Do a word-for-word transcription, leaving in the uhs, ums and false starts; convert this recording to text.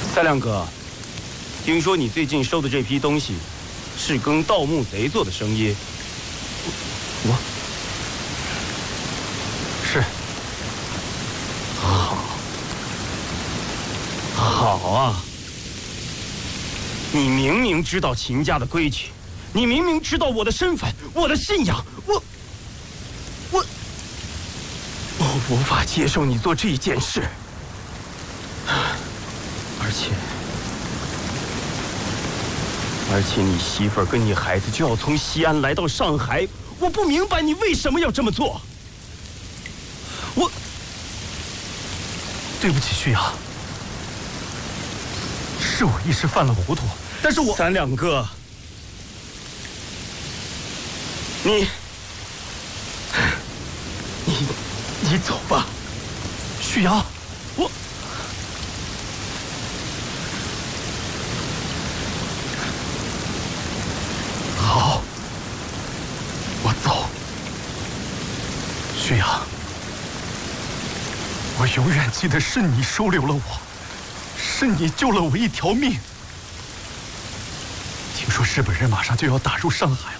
三亮哥，听说你最近收的这批东西，是跟盗墓贼做的生意。 我是。 好，好啊！你明明知道秦家的规矩，你明明知道我的身份，我的信仰，我，我，我无法接受你做这件事。 而且，而且你媳妇儿跟你孩子就要从西安来到上海，我不明白你为什么要这么做。我， 对不起，旭阳，是我一时犯了糊涂，但是我三两哥，你，你，你走吧， 旭阳， 我。 好，我走。旭阳，我永远记得是你收留了我，是你救了我一条命。听说日本人马上就要打入上海了，